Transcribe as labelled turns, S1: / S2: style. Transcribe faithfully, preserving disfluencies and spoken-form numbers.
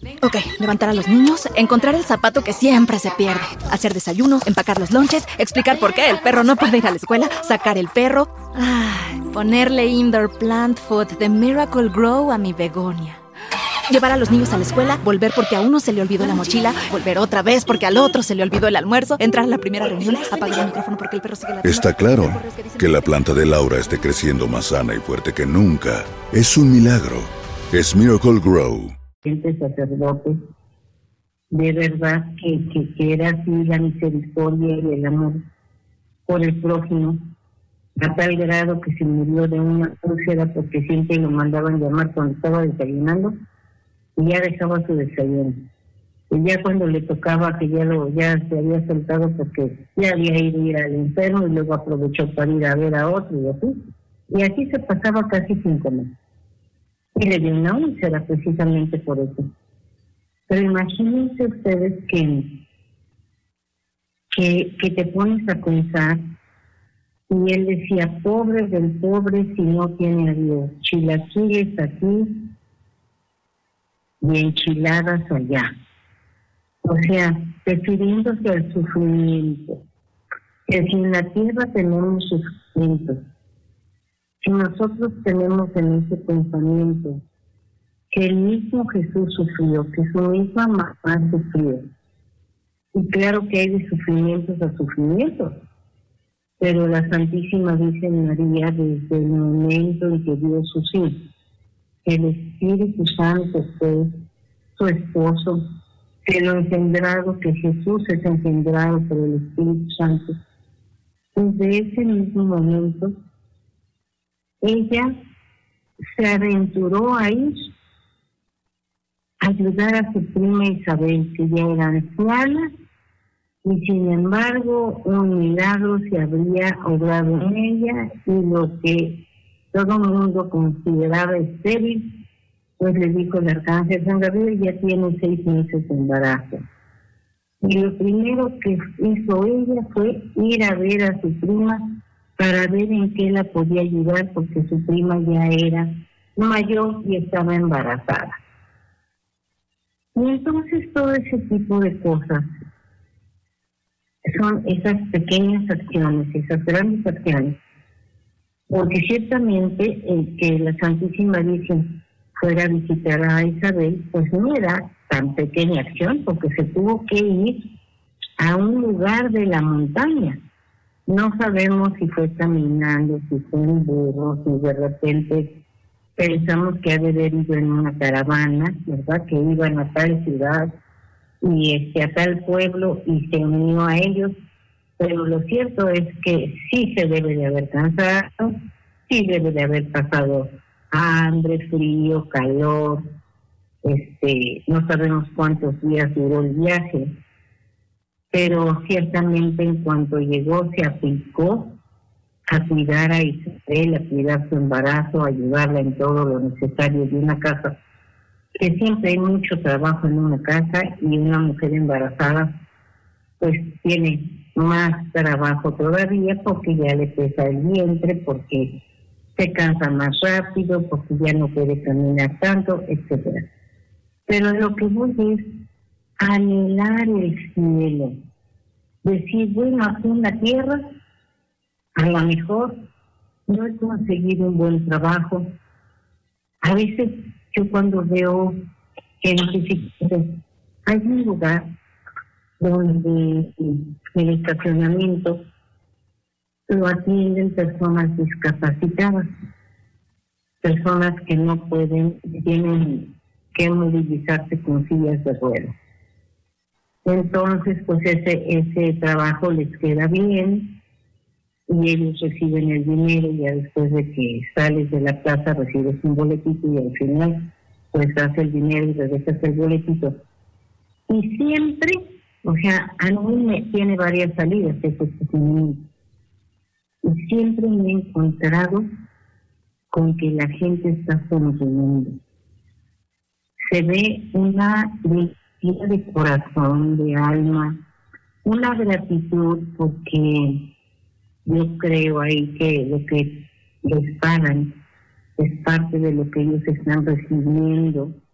S1: Ok, levantar a los niños, encontrar el zapato que siempre se pierde, hacer desayuno, empacar los lonches, explicar por qué el perro no puede ir a la escuela, sacar el perro, ay, ponerle indoor plant food de Miracle Grow a mi begonia. Llevar a los niños a la escuela, volver porque a uno se le olvidó la mochila, volver otra vez porque al otro se le olvidó el almuerzo, entrar a la primera reunión, apagar el micrófono porque el perro sigue la...
S2: Está claro que la planta de Laura esté creciendo más sana y fuerte que nunca. Es un milagro. Es Miracle Grow.
S3: Gente sacerdote, de verdad que, que, que era así la misericordia y el amor por el prójimo, a tal grado que se murió de una úlcera porque siempre lo mandaban llamar cuando estaba desayunando y ya dejaba su desayuno. Y ya cuando le tocaba que ya lo ya se había soltado porque ya había ido a ir al enfermo y luego aprovechó para ir a ver a otro y así. Y así se pasaba casi cinco meses. Y le dio una úlcera precisamente por eso. Pero imagínense ustedes que, que, que te pones a pensar, y él decía, pobre del pobre si no tiene a Dios, chilaquiles aquí y enchiladas allá. O sea, refiriéndose al sufrimiento, que si en la tierra tenemos sufrimiento, si nosotros tenemos en ese pensamiento que el mismo Jesús sufrió, que su misma mamá sufrió, y claro que hay de sufrimientos a sufrimientos, pero la Santísima Virgen María, desde el momento en que dio su sí, el Espíritu Santo fue su esposo, que lo engendrado, que Jesús es engendrado por el Espíritu Santo, desde ese mismo momento ella se aventuró a ir a ayudar a su prima Isabel, que ya era anciana, y sin embargo un milagro se habría obrado en ella, y lo que todo el mundo consideraba estéril, pues le dijo el arcángel San Gabriel, ya tiene seis meses de embarazo. Y lo primero que hizo ella fue ir a ver a su prima para ver en qué la podía ayudar, porque su prima ya era mayor y estaba embarazada. Y entonces todo ese tipo de cosas son esas pequeñas acciones, esas grandes acciones, porque ciertamente el que la Santísima Virgen fuera a visitar a Isabel, pues no era tan pequeña acción, porque se tuvo que ir a un lugar de la montaña. No sabemos si fue caminando, si fue en burro, si de repente pensamos que ha de haber ido en una caravana, ¿verdad? Que iban a tal ciudad y este, a tal pueblo y se unió a ellos. Pero lo cierto es que sí se debe de haber cansado, sí debe de haber pasado hambre, frío, calor. Este, no sabemos cuántos días duró el viaje, pero ciertamente en cuanto llegó se aplicó a cuidar a Isabel, a cuidar su embarazo, a ayudarla en todo lo necesario de una casa, que siempre hay mucho trabajo en una casa, y una mujer embarazada pues tiene más trabajo todavía porque ya le pesa el vientre, porque se cansa más rápido, porque ya no puede caminar tanto, etcétera. Pero lo que voy es anhelar el cielo, decir, bueno, aquí en la tierra a lo mejor no he conseguido un buen trabajo. A veces yo cuando veo que necesito, hay un lugar donde el estacionamiento lo atienden personas discapacitadas, personas que no pueden, tienen que movilizarse con sillas de ruedas. Entonces, pues ese ese trabajo les queda bien y ellos reciben el dinero, ya después de que sales de la plaza recibes un boletito y al final pues das el dinero y regresas el boletito. Y siempre, o sea, a mí me tiene varias salidas ese estacionamiento. Y siempre me he encontrado con que la gente está sonriendo. Se ve una limpieza de corazón, de alma, una gratitud, porque yo creo ahí que lo que les pagan es parte de lo que ellos están recibiendo